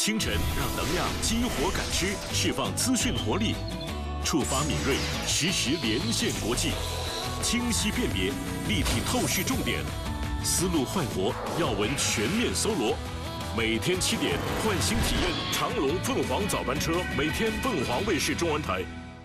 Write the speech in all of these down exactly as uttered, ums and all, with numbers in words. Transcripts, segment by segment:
清晨让能量激活感知，释放资讯活力，触发敏锐，实时连线国际，清晰辨别，立体透视重点，思路焕活，要闻全面搜罗。每天七点，唤醒体验长龙凤凰早班车，每天凤凰卫视中文台。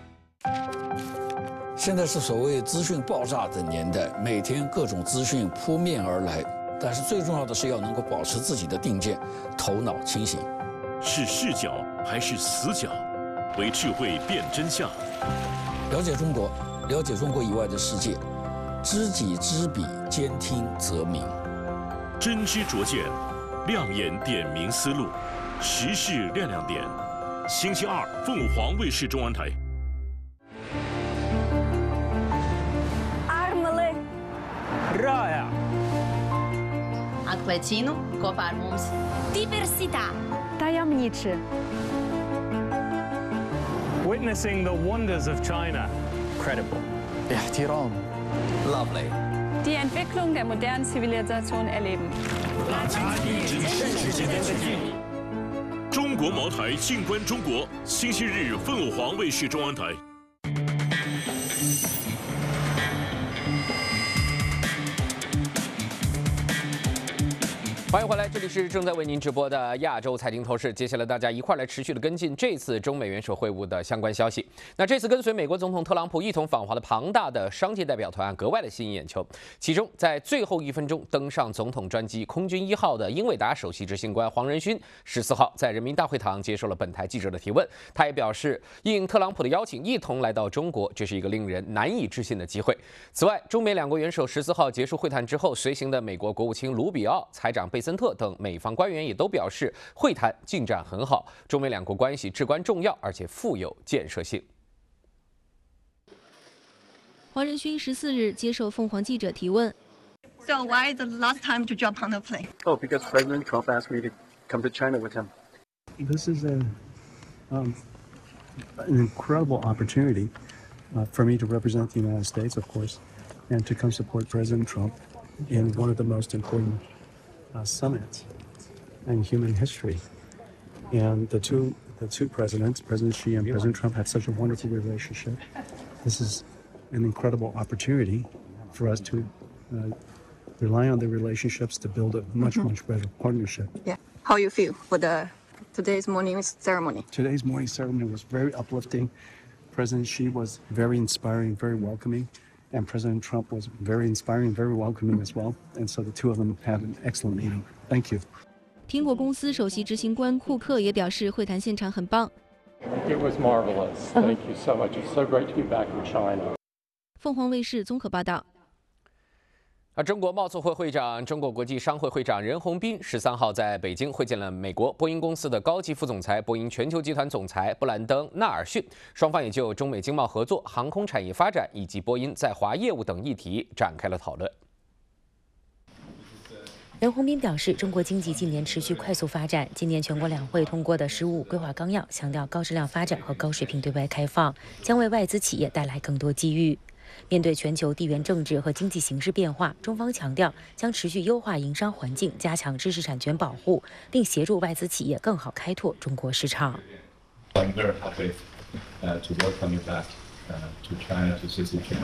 现在是所谓资讯爆炸的年代，每天各种资讯扑面而来，但是最重要的是要能够保持自己的定见，头脑清醒。 是视角还是死角？为智慧辨真相。 了解中国，了解中国以外的世界，知己知彼，兼听则明。 真知灼见，亮眼点明思路，时事亮亮点。星期二，凤凰卫视中文台。 Armele. Raja. Atklēcinu kopā ar mums. Diversità. Tajemniczy. Witnessing the wonders of China. Credible. احترام. Lovely. Die Entwicklung der modernen Zivilisation erleben. 中国茅台，静观中国。星期日，凤凰卫视中文台。 欢迎回来，这里是正在为您直播的亚洲财经透视。接下来大家一块来持续的跟进这次中美元首会晤的相关消息。那这次跟随美国总统特朗普一同访华的庞大的商界代表团格外的吸引眼球。其中，在最后一分钟登上总统专机空军一号的英伟达首席执行官黄仁勋，十四号在人民大会堂接受了本台记者的提问。他也表示，应特朗普的邀请，一同来到中国，这是一个令人难以置信的机会。此外，中美两国元首十四号结束会谈之后，随行的美国国务卿卢比奥、财长贝森特等美方官员也都表示，会谈进展很好，中美两国关系至关重要，而且富有建设性。 黄仁勋十四日接受凤凰记者提问。 So why the last time to jump on the plane? Oh, because President Trump asked me to come to China with him. This is a um, an incredible opportunity uh, for me to represent the United States, of course, and to come support President Trump in one of the most important uh, summits in human history. And the two the two presidents, President Xi and President Trump, have such a wonderful relationship. This is an incredible opportunity for us to uh, rely on the relationships to build a much, mm-hmm. much better partnership. Yeah. How you feel for the today's morning's ceremony? Today's morning ceremony was very uplifting. President Xi was very inspiring, very welcoming, and President Trump was very inspiring, very welcoming as well. And so the two of them had an excellent meeting. Thank you. 苹果公司首席执行官库克也表示，会谈现场很棒。 It was marvelous. Thank you so much. It's so great to be back in China. 凤凰卫视综合报道。 而中国贸促会会长、中国国际商会会长任鸿斌十三号在北京会见了美国波音公司的高级副总裁、波音全球集团总裁布兰登·纳尔逊，双方也就中美经贸合作、航空产业发展以及波音在华业务等议题展开了讨论。 任鸿斌表示，中国经济近年持续快速发展，今年全国两会通过的“十五五”规划纲要强调高质量发展和高水平对外开放，将为外资企业带来更多机遇。面对全球地缘政治和经济形势变化，中方强调将持续优化营商环境，加强知识产权保护，并协助外资企业更好开拓中国市场。 I'm very happy uh, to welcome you back uh, to China to C C P.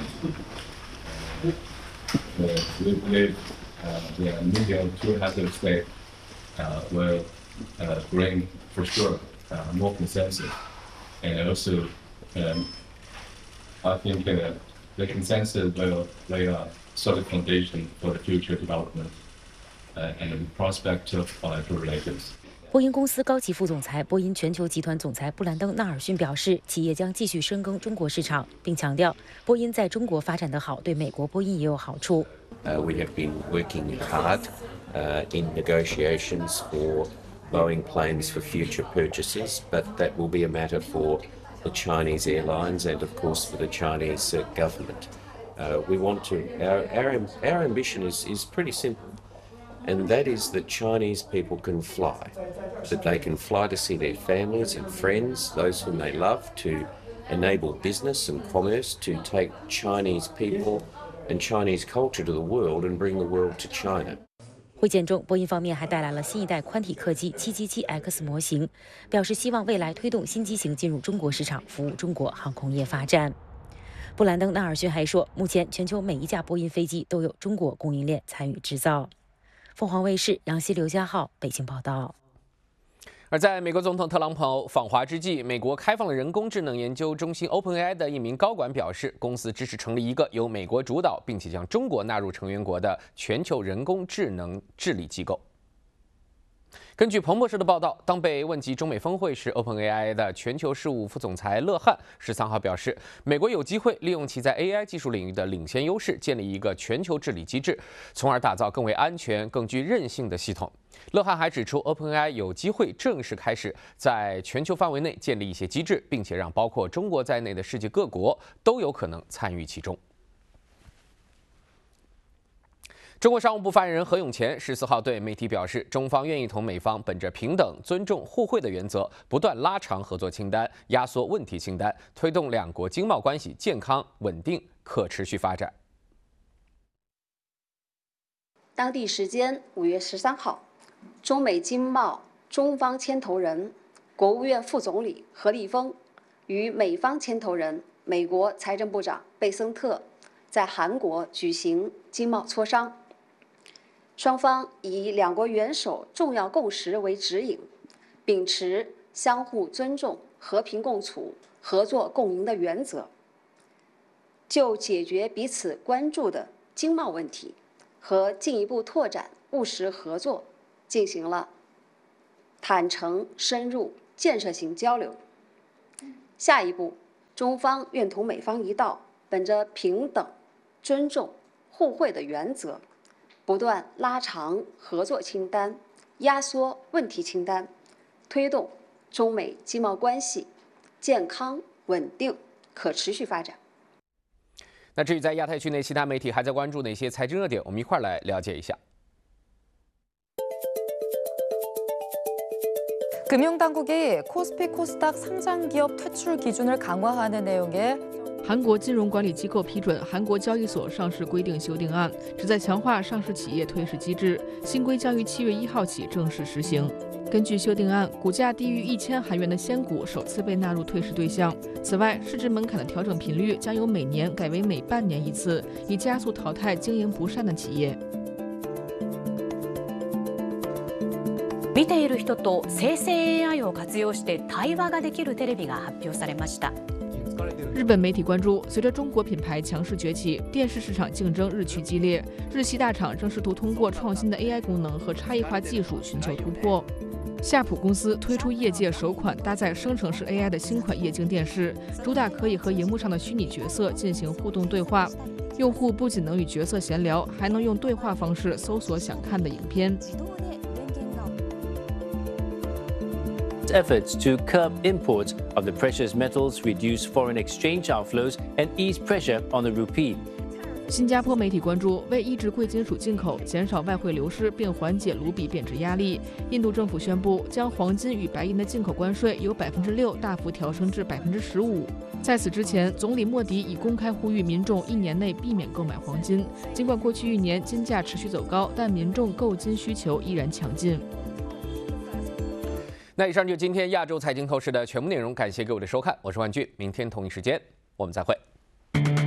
Uh, we believe uh, the medium two-hazard state uh, will uh, bring, for sure, uh, more consensus, and also, um, I think. Uh, The consensus will lay a solid foundation for the future development uh, and the prospect of bilateral relations. 波音公司高级副总裁、波音全球集团总裁布兰登·纳尔逊表示，企业将继续深耕中国市场，并强调，波音在中国发展得好，对美国波音也有好处。 Uh, we have been working hard uh, in negotiations for Boeing planes for future purchases, but that will be a matter for the Chinese airlines and, of course, for the Chinese uh, government. Uh, we want to, our, our, our ambition is, is pretty simple, and that is that Chinese people can fly, that they can fly to see their families and friends, those whom they love, to enable business and commerce, to take Chinese people and Chinese culture to the world and bring the world to China. 会见中，波音方面还带来了新一代宽体客机七七七 X 模型，表示希望未来推动新机型进入中国市场，服务中国航空业发展。布兰登·纳尔逊还说，目前全球每一架波音飞机都有中国供应链参与制造。凤凰卫视杨希、刘家浩北京报道。 而在美国总统特朗普访华之际，美国开放了人工智能研究中心 OpenAI 的一名高管表示，公司支持成立一个由美国主导，并且将中国纳入成员国的全球人工智能治理机构。根据彭博社的报道，当被问及中美峰会时 ，OpenAI 的全球事务副总裁勒汉十三号表示，美国有机会利用其在 A I 技术领域的领先优势，建立一个全球治理机制，从而打造更为安全、更具韧性的系统。勒汉还指出 ，OpenAI 有机会正式开始在全球范围内建立一些机制，并且让包括中国在内的世界各国都有可能参与其中。中国商务部发言人何永乾十四号对媒体表示，中方愿意同美方本着平等、尊重、互惠的原则，不断拉长合作清单，压缩问题清单，推动两国经贸关系健康、稳定、可持续发展。 当地时间五月十三号，中美经贸中方牵头人、国务院副总理何立峰与美方牵头人、美国财政部长贝森特在韩国举行经贸磋商。双方以两国元首重要共识为指引，秉持相互尊重、和平共处、合作共赢的原则，就解决彼此关注的经贸问题和进一步拓展务实合作进行了坦诚、深入、建设性交流。下一步，中方愿同美方一道，本着平等、尊重、互惠的原则，不断拉长合作清单，压缩问题清单，推动中美经贸关系健康、稳定、可持续发展。 那至于在亚太区内，其他媒体还在关注哪些财经热点？我们一块儿来了解一下。 금융당국이 코스피 코스닥 상장기업 퇴출 기준을 강화하는 내용의 韩国金融管理机构批准韩国交易所上市规定修订案，旨在强化上市企业退市机制。新规将于七月一号起正式实行。根据修订案，股价低于一千韩元的仙股首次被纳入退市对象。此外，市值门槛的调整频率将由每年改为每半年一次，以加速淘汰经营不善的企业。 見ている人と生成 A I を活用して対話ができるテレビが発表されました。 日本媒体关注，随着中国品牌强势崛起，电视市场竞争日趋激烈。日系大厂正试图通过创新的 A I 功能和差异化技术寻求突破。夏普公司推出业界首款搭载生成式 A I 的新款液晶电视，主打可以和荧幕上的虚拟角色进行互动对话。用户不仅能与角色闲聊，还能用对话方式搜索想看的影片。 efforts to curb imports of the precious metals, reduce foreign exchange outflows, and ease pressure on the rupee. 新加坡媒体关注，为抑制贵金属进口、减少外汇流失并缓解卢比贬值压力，印度政府宣布将黄金与白银的进口关税由百分之六大幅调升至百分之十五。在此之前，总理莫迪已公开呼吁民众一年内避免购买黄金。尽管过去一年金价持续走高，但民众购金需求依然强劲。 那以上就是今天亚洲财经透视的全部内容，感谢各位的收看，我是万俊，明天同一时间我们再会。